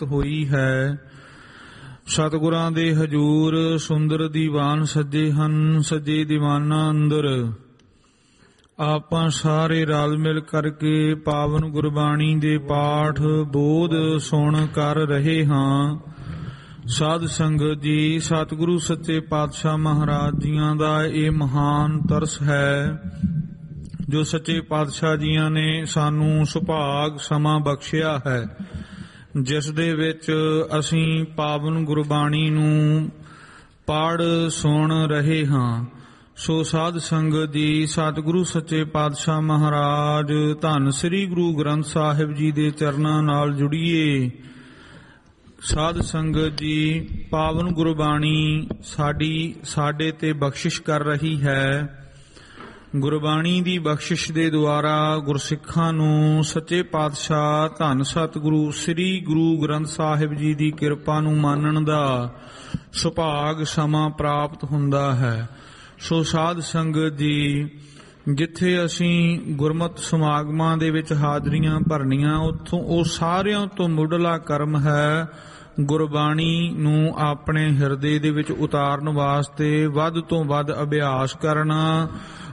ਹੋਈ ਹੈ। ਸਤਿਗੁਰਾਂ ਦੇ ਹਜੂਰ ਸੁੰਦਰ ਦੀਵਾਨ ਸੱਜੇ ਹਨ, ਸੱਜੇ ਦੀਵਾਨਾਂ ਅੰਦਰ ਆਪਾਂ ਸਾਰੇ ਰਲ ਮਿਲ ਕਰਕੇ ਪਾਵਨ ਗੁਰਬਾਣੀ ਦੇ ਪਾਠ ਬੋਧ ਸੁਣ ਕਰ ਰਹੇ ਹਾਂ। ਸਾਧ ਸੰਗਤ ਜੀ, ਸਤਿਗੁਰੂ ਸੱਚੇ ਪਾਤਸ਼ਾਹ ਮਹਾਰਾਜ ਜੀਆਂ ਦਾ ਇਹ ਮਹਾਨ ਤਰਸ ਹੈ ਜੋ ਸੱਚੇ ਪਾਤਸ਼ਾਹ ਜੀਆਂ ਨੇ ਸਾਨੂੰ ਸੁਭਾਗ ਸਮਾਂ ਬਖਸ਼ਿਆ ਹੈ, ਜਿਸ ਦੇ ਵਿੱਚ ਅਸੀਂ ਪਾਵਨ ਗੁਰਬਾਣੀ ਨੂੰ ਪੜ੍ਹ ਸੁਣ ਰਹੇ ਹਾਂ। ਸੋ ਸਾਧ ਸੰਗਤ ਜੀ, ਸਤਿਗੁਰੂ ਸੱਚੇ ਪਾਤਸ਼ਾਹ ਮਹਾਰਾਜ ਧੰਨ ਸ੍ਰੀ ਗੁਰੂ ਗ੍ਰੰਥ ਸਾਹਿਬ ਜੀ ਦੇ ਚਰਨਾਂ ਨਾਲ ਜੁੜੀਏ। ਸਾਧ ਸੰਗਤ ਜੀ, ਪਾਵਨ ਗੁਰਬਾਣੀ ਸਾਡੇ ਤੇ ਬਖਸ਼ਿਸ਼ ਕਰ ਰਹੀ ਹੈ। ਗੁਰਬਾਣੀ ਦੀ ਬਖਸ਼ਿਸ਼ ਦੇ ਦੁਆਰਾ ਗੁਰਸਿੱਖਾਂ ਨੂੰ ਸੱਚੇ ਪਾਤਸ਼ਾਹ ਧੰਨ ਸਤਿਗੁਰੂ ਸ੍ਰੀ ਗੁਰੂ ਗ੍ਰੰਥ ਸਾਹਿਬ ਜੀ ਦੀ ਕਿਰਪਾ ਨੂੰ ਮਾਨਣ ਦਾ ਸੁਭਾਗ ਸਮਾਂ ਪ੍ਰਾਪਤ ਹੁੰਦਾ ਹੈ। ਸੋ ਸਾਧ ਸੰਗਤ ਜੀ, ਜਿੱਥੇ ਅਸੀਂ ਗੁਰਮਤਿ ਸਮਾਗਮਾਂ ਦੇ ਵਿੱਚ ਹਾਜ਼ਰੀਆਂ ਭਰਨੀਆਂ, ਉੱਥੋਂ ਉਹ ਸਾਰਿਆਂ ਤੋਂ ਮੁੱਢਲਾ ਕਰਮ ਹੈ ਗੁਰਬਾਣੀ ਨੂੰ ਆਪਣੇ ਹਿਰਦੇ ਦੇ ਵਿੱਚ ਉਤਾਰਨ ਵਾਸਤੇ ਵੱਧ ਤੋਂ ਵੱਧ ਅਭਿਆਸ ਕਰਨਾ,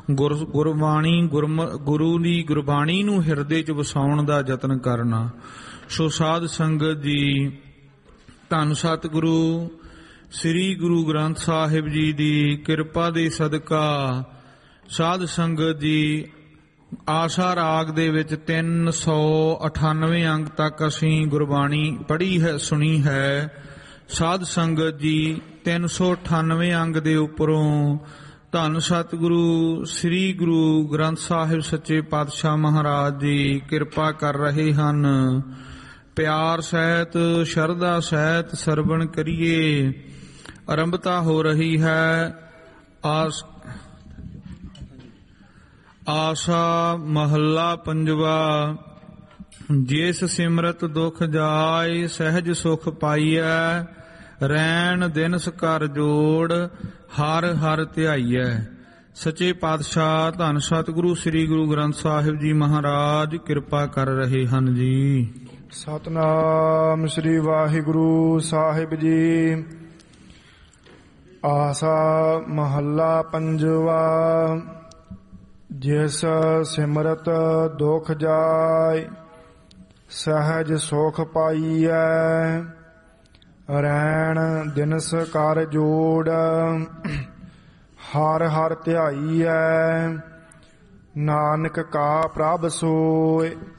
ਗੁਰੂ ਦੀ ਗੁਰਬਾਣੀ ਨੂੰ ਹਿਰਦੇ 'ਚ ਵਸਾਉਣ ਦਾ ਯਤਨ ਕਰਨਾ। ਸੋ ਸਾਧ ਸੰਗਤ ਜੀ, ਧੰਨ ਸਤਿਗੁਰੂ ਸ੍ਰੀ ਗੁਰੂ ਗ੍ਰੰਥ ਸਾਹਿਬ ਜੀ ਦੀ ਕਿਰਪਾ ਦੇ ਸਦਕਾ ਸਾਧ ਸੰਗਤ ਜੀ, ਆਸਾ ਰਾਗ ਦੇ ਵਿੱਚ 398 ਅੰਗ ਤੱਕ ਅਸੀਂ ਗੁਰਬਾਣੀ ਪੜ੍ਹੀ ਹੈ, ਸੁਣੀ ਹੈ। ਸਾਧ ਸੰਗਤ ਜੀ, 398 ਅੰਗ ਦੇ ਉੱਪਰੋਂ ਧੰਨ ਸਤਿਗੁਰੂ ਸ੍ਰੀ ਗੁਰੂ ਗ੍ਰੰਥ ਸਾਹਿਬ ਸੱਚੇ ਪਾਤਸ਼ਾਹ ਮਹਾਰਾਜ ਜੀ ਕਿਰਪਾ ਕਰ ਰਹੇ ਹਨ। ਪਿਆਰ ਸਹਿਤ ਸ਼ਰਧਾ ਸਹਿਤ ਸਰਵਣ ਕਰੀਏ। ਆਰੰਭਤਾ ਹੋ ਰਹੀ ਹੈ ਆਸਾ ਮਹੱਲਾ ਪੰਜਵਾ। ਜਿਸ ਸਿਮਰਤ ਦੁਖ ਜਾਏ ਸਹਿਜ ਸੁਖ ਪਾਈਐ, ਰੈਣ ਦਿਨਸ ਕਰ ਜੋੜ ਹਰ ਹਰ ਧਿਆਈਐ। ਸੱਚੇ ਪਾਤਸ਼ਾਹ ਧੰਨ ਸਤਿਗੁਰੂ ਸ੍ਰੀ ਗੁਰੂ ਗ੍ਰੰਥ ਸਾਹਿਬ ਜੀ ਮਹਾਰਾਜ ਕਿਰਪਾ ਕਰ ਰਹੇ ਹਨ ਜੀ। ਸਤਿਨਾਮ ਸ੍ਰੀ ਵਾਹਿਗੁਰੂ ਸਾਹਿਬ ਜੀ। ਆਸਾ ਮਹੱਲਾ ਪੰਜਵਾ। ਜਿਸ ਸਿਮਰਤ ਦੁਖ ਜਾਏ ਸਹਿਜ ਸੁਖ ਪਾਈਐ, ਰੈਣ ਦਿਨਸ ਕਰ ਜੋੜ ਹਰ ਹਰ ਧਿਆਈਐ। ਨਾਨਕ ਕਾ ਪ੍ਰਭ ਸੋਇ